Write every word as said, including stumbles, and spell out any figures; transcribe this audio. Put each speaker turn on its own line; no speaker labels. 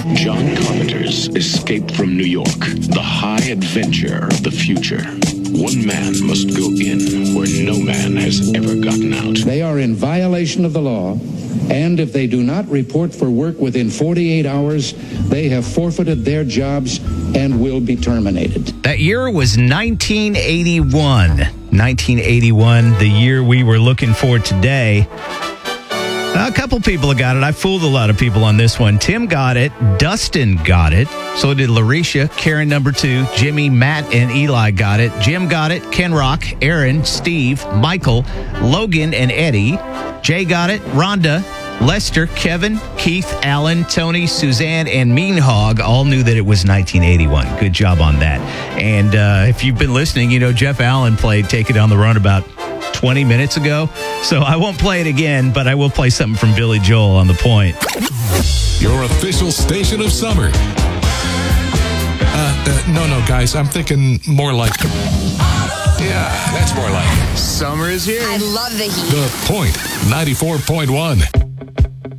John Carpenter's Escape from New York, the high adventure of the future. One man must go in where no man has ever gotten out.
They are in violation of the law, and if they do not report for work within forty-eight hours, they have forfeited their jobs and will be terminated.
That year was nineteen eighty-one. nineteen eighty-one, the year we were looking for today. A couple people have got it. I fooled a lot of people on this one. Tim got it. Dustin got it. So did Larisha, Karen number two, Jimmy, Matt, and Eli got it. Jim got it. Ken Rock, Aaron, Steve, Michael, Logan, and Eddie. Jay got it. Rhonda, Lester, Kevin, Keith, Alan, Tony, Suzanne, and Mean Hog all knew that it was nineteen eighty-one. Good job on that. And uh, if you've been listening, you know Jeff Allen played Take It on the Run about twenty minutes ago. So I won't play it again, but I will play something from Billy Joel on the point.
Your official station of summer. Uh, uh, no, no, guys. I'm thinking more like... Yeah, that's more like...
Summer is here.
I love the heat.
The Point ninety-four point one.